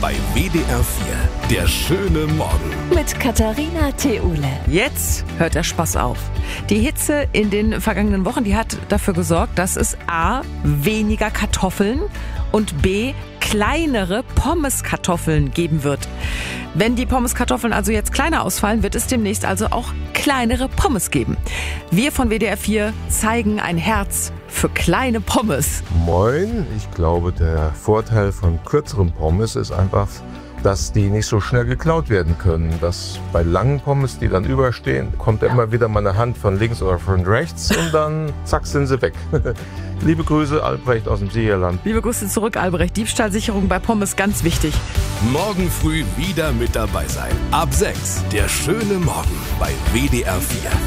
bei WDR 4. Der schöne Morgen. Mit Katharina Theule. Jetzt hört der Spaß auf. Die Hitze in den vergangenen Wochen, die hat dafür gesorgt, dass es A, weniger Kartoffeln und B, kleinere Pommeskartoffeln geben wird. Wenn die Pommeskartoffeln also jetzt kleiner ausfallen, wird es demnächst also auch kleinere Pommes geben. Wir von WDR 4 zeigen ein Herz für kleine Pommes. Moin, ich glaube, der Vorteil von kürzeren Pommes ist einfach, dass die nicht so schnell geklaut werden können. Dass bei langen Pommes, die dann überstehen, kommt immer wieder mal eine Hand von links oder von rechts und dann zack sind sie weg. Liebe Grüße, Albrecht aus dem Siegerland. Liebe Grüße zurück, Albrecht. Diebstahlsicherung bei Pommes, ganz wichtig. Morgen früh wieder mit dabei sein. Ab 6. Der schöne Morgen bei WDR 4.